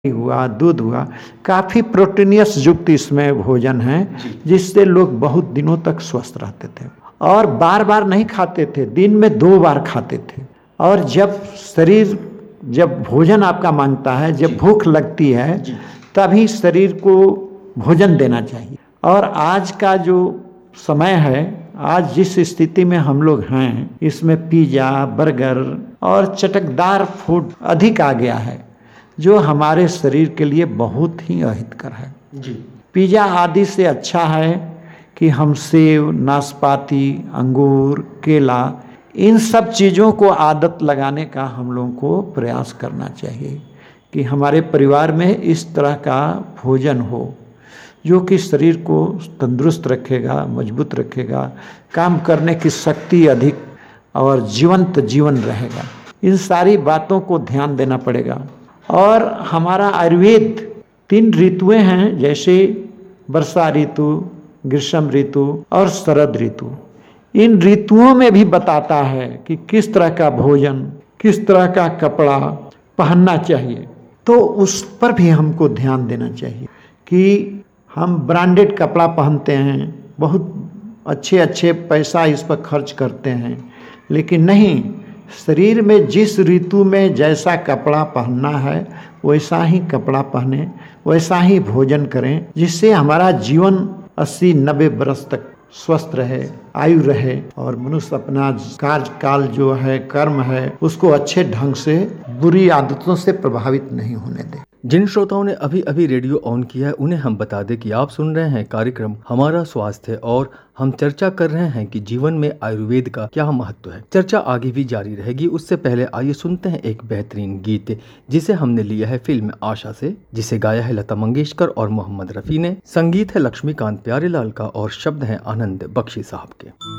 हुआ, दूध हुआ, काफ़ी प्रोटीनियस युक्त इसमें भोजन है, जिससे लोग बहुत दिनों तक स्वस्थ रहते थे और बार-बार नहीं खाते थे, दिन में 2 बार खाते थे। और जब भोजन आपका माँगता है, जब भूख लगती है, तभी शरीर को भोजन देना चाहिए। और आज का जो समय है, आज जिस स्थिति में हम लोग हैं, इसमें पिज़्ज़ा, बर्गर और चटकदार फूड अधिक आ गया है, जो हमारे शरीर के लिए बहुत ही अहितकर है। पिज़्ज़ा आदि से अच्छा है कि हम सेब, नाशपाती, अंगूर, केला, इन सब चीज़ों को आदत लगाने का हम लोगों को प्रयास करना चाहिए कि हमारे परिवार में इस तरह का भोजन हो, जो कि शरीर को तंदुरुस्त रखेगा, मजबूत रखेगा, काम करने की शक्ति अधिक और जीवंत जीवन रहेगा। इन सारी बातों को ध्यान देना पड़ेगा। और हमारा आयुर्वेद 3 ऋतुएं हैं, जैसे वर्षा ऋतु, ग्रीष्म ऋतु और शरद ऋतु। इन ऋतुओं में भी बताता है कि किस तरह का भोजन, किस तरह का कपड़ा पहनना चाहिए। तो उस पर भी हमको ध्यान देना चाहिए कि हम ब्रांडेड कपड़ा पहनते हैं, बहुत अच्छे पैसा इस पर खर्च करते हैं, लेकिन नहीं, शरीर में जिस ऋतु में जैसा कपड़ा पहनना है वैसा ही कपड़ा पहने, वैसा ही भोजन करें, जिससे हमारा जीवन 80-90 वर्ष तक स्वस्थ रहे, आयु रहे और मनुष्य अपना कार्यकाल जो है, कर्म है, उसको अच्छे ढंग से बुरी आदतों से प्रभावित नहीं होने दे। जिन श्रोताओं ने अभी अभी रेडियो ऑन किया है, उन्हें हम बता दें कि आप सुन रहे हैं कार्यक्रम हमारा स्वास्थ्य और हम चर्चा कर रहे हैं कि जीवन में आयुर्वेद का क्या महत्व है। चर्चा आगे भी जारी रहेगी, उससे पहले आइए सुनते हैं एक बेहतरीन गीत, जिसे हमने लिया है फिल्म आशा से, जिसे गाया है लता मंगेशकर और मोहम्मद रफ़ी ने। संगीत है लक्ष्मीकांत प्यारेलाल का और शब्द है आनंद बख्शी साहब के।